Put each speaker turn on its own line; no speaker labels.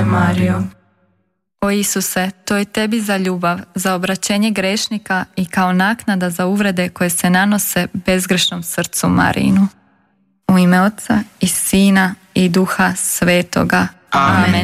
se Marijo.
O Isuse, to je tebi za ljubav, za obraćenje grešnika i kao naknada za uvrede koje se nanose bezgrešnom srcu Marijinu. U ime Oca i Sina i Duha Svetoga.
Amen.